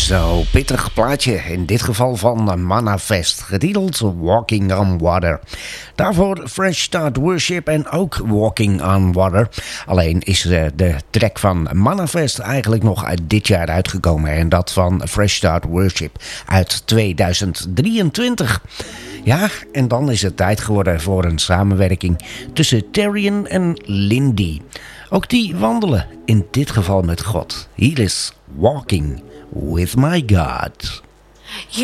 Zo, pittig plaatje, in dit geval van Manifest, getiteld Walking on Water. Daarvoor Fresh Start Worship en ook Walking on Water. Alleen is de track van Manifest eigenlijk nog uit dit jaar uitgekomen. En dat van Fresh Start Worship uit 2023. Ja, en dan is het tijd geworden voor een samenwerking tussen Terrian en Lindy. Ook die wandelen in dit geval met God. Hier is Walking with My God.